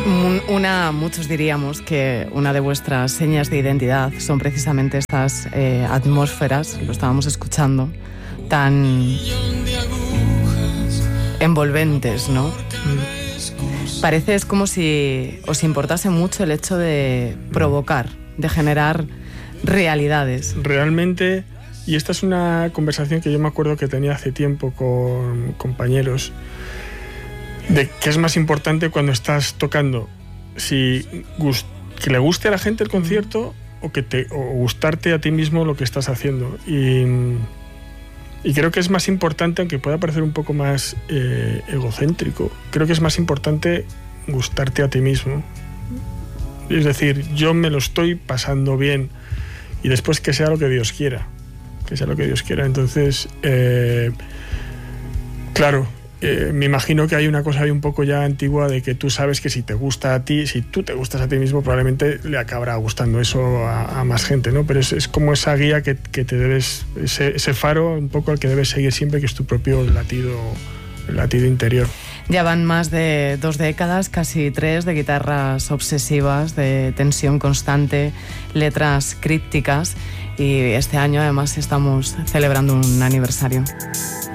Muchos diríamos que una de vuestras señas de identidad son precisamente estas atmósferas, lo estábamos escuchando, tan envolventes, ¿no? Parece es como si os importase mucho el hecho de provocar, de generar realidades. Realmente, y esta es una conversación que yo me acuerdo que tenía hace tiempo con compañeros, de qué es más importante cuando estás tocando, si que le guste a la gente el concierto o gustarte a ti mismo lo que estás haciendo. Y creo que es más importante, aunque pueda parecer un poco más egocéntrico, creo que es más importante gustarte a ti mismo. Es decir, yo me lo estoy pasando bien y después que sea lo que Dios quiera. Que sea lo que Dios quiera. Entonces, claro, me imagino que hay una cosa ahí un poco ya antigua de que tú sabes que si te gusta a ti, si tú te gustas a ti mismo, probablemente le acabará gustando eso a más gente, ¿no? Pero es como esa guía que te debes, ese faro un poco al que debes seguir siempre, que es tu propio latido interior. Ya van más de 2 décadas, casi 3, de guitarras obsesivas, de tensión constante, letras crípticas, y este año además estamos celebrando un aniversario.